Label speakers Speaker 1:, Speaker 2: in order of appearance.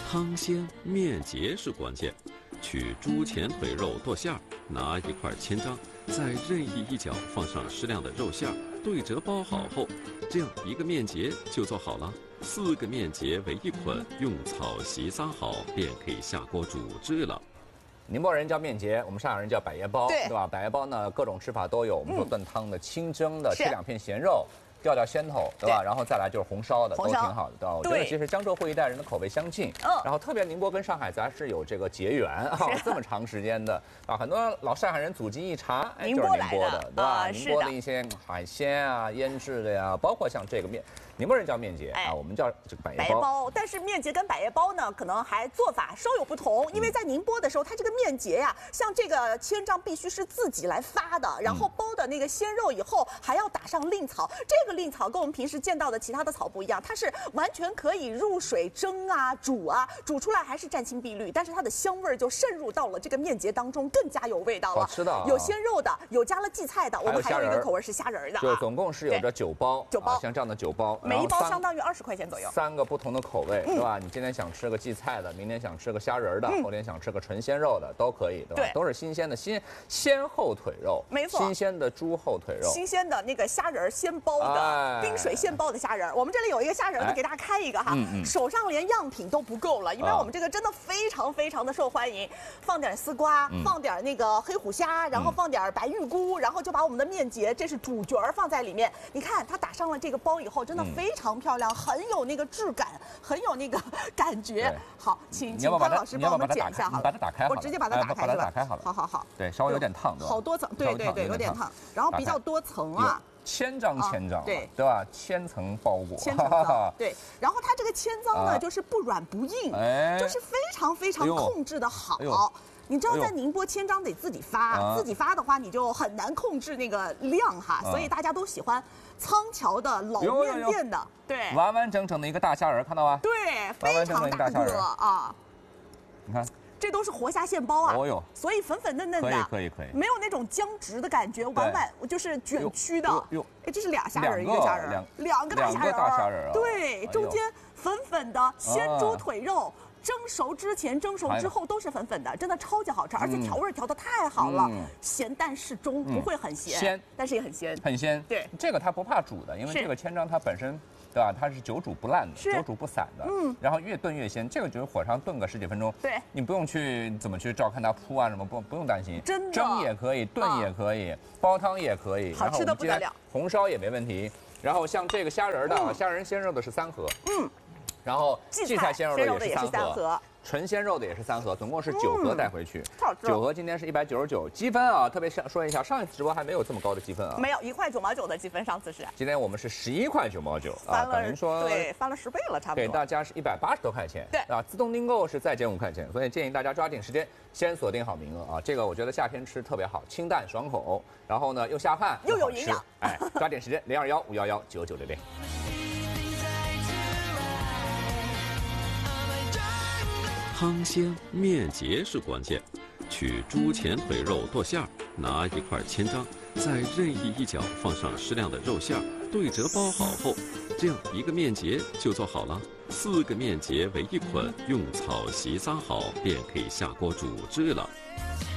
Speaker 1: 汤鲜面结是关键，取猪前腿肉剁馅儿，拿一块千张，在任意一角放上适量的肉馅儿，对折包好后，这样一个面结就做好了。4个面结为一捆，用草席撒好，便可以下锅煮制了。
Speaker 2: 宁波人叫面结，我们上海人叫百叶包，
Speaker 3: 对
Speaker 2: 吧？百叶包呢，各种吃法都有。我们说炖汤的、清蒸的，切2片咸肉。吊鲜头，对吧？然后再来就是红烧的，都挺好的，对吧？我觉得其实江浙沪一带人的口味相近，然后特别宁波跟上海咱是有这个结缘啊，这么长时间的啊，很多老上海人祖籍一查，哎，就是宁波的，对吧？宁波的一些海鲜啊、腌制的呀，包括像这个面，宁波人叫面结啊，我们叫这个百叶包。
Speaker 3: 但是面结跟百叶包呢，可能还做法稍有不同，因为在宁波的时候，它这个面结呀，像这个千张必须是自己来发的，然后包的那个鲜肉以后还要打上令草，这个令草跟我们平时见到的其他的草不一样，它是完全可以入水蒸啊、煮啊，煮出来还是湛青碧绿，但是它的香味就渗入到了这个面结当中，更加有味道了。
Speaker 2: 好吃的，
Speaker 3: 有鲜肉的，有加了荠菜的，我们还有一个口味是虾仁的，
Speaker 2: 就总共是有着9包，像这样的9包，
Speaker 3: 每一包相当于20块钱左右
Speaker 2: ，3个不同的口味，对吧？你今天想吃个荠菜的，明天想吃个虾仁的，后天想吃个纯鲜肉的，都可以，对吧？都是新鲜的鲜后腿肉，
Speaker 3: 没错，
Speaker 2: 新鲜的猪后腿肉，
Speaker 3: 新鲜的那个虾仁现包的，冰水现包的虾仁。我们这里有一个虾仁，给大家开一个哈，手上连样品都不够了，因为我们这个真的非常非常的受欢迎。放点丝瓜，放点那个黑虎虾，然后放点白玉菇，然后就把我们的面结，这是主角放在里面。你看它打上了这个包以后，真的非常漂亮，很有那个质感，很有那个感觉。好，请潘老师帮我们剪一下好了，
Speaker 2: 把它打开，
Speaker 3: 我直接把它打开，
Speaker 2: 把它打开好了。
Speaker 3: 好，
Speaker 2: 对，稍微有点烫，
Speaker 3: 好多层，对，有点烫，然后比较多层啊。
Speaker 2: 千张，对吧？千层包裹，
Speaker 3: 千层脏，对。然后它这个千脏呢，就是不软不硬，就是非常非常控制的好。你知道在宁波千张得自己发，自己发的话你就很难控制那个量哈，所以大家都喜欢仓桥的老面店的，对，
Speaker 2: 完完整整的一个大虾仁，看到吗？
Speaker 3: 对，非常大个啊，
Speaker 2: 你看。
Speaker 3: 这都是活虾现包啊！
Speaker 2: 哦哟，
Speaker 3: 所以粉粉嫩嫩的，
Speaker 2: 可以，
Speaker 3: 没有那种僵直的感觉，完就是卷曲的。哎，这是俩虾仁，一个虾仁，两个大虾仁，对，中间粉粉的鲜猪腿肉。蒸熟之前、蒸熟之后都是粉粉的，真的超级好吃，而且调味调得太好了，咸淡适中，不会很咸，但是也很鲜，
Speaker 2: 很鲜。
Speaker 3: 对，
Speaker 2: 这个它不怕煮的，因为这个千张它本身，对吧？它是久煮不烂的，久煮不散的。然后越炖越鲜，这个就是火上炖个10几分钟，
Speaker 3: 对，
Speaker 2: 你不用去怎么去照看它铺啊什么，不用担心，
Speaker 3: 真的
Speaker 2: 蒸也可以，炖也可以，煲汤也可以，
Speaker 3: 好吃的不得了，
Speaker 2: 红烧也没问题。然后像这个虾仁的，虾仁鲜肉的是3盒，然后荠菜鲜肉的也是3盒，纯鲜肉的也是3盒，总共是9盒带回去。9盒今天是199，积分啊，特别说一下，上一次直播还没有这么高的积分啊，
Speaker 3: 没有1块9毛9的积分，上次是。
Speaker 2: 今天我们是11块9毛9啊，等于说
Speaker 3: 对翻了10倍了，差不多。
Speaker 2: 给大家是180多块钱，对啊，自动订购是再减5块钱，所以建议大家抓紧时间，先锁定好名额啊。这个我觉得夏天吃特别好，清淡爽口，然后呢又下饭
Speaker 3: 又有营养，
Speaker 2: 哎，抓紧时间，0215119966。
Speaker 1: 汤鲜面结是关键，取猪前腿肉剁馅儿，拿一块千张，在任意一角放上适量的肉馅儿，对折包好后，这样一个面结就做好了。4个面结为一捆，用草席撒好，便可以下锅煮制了。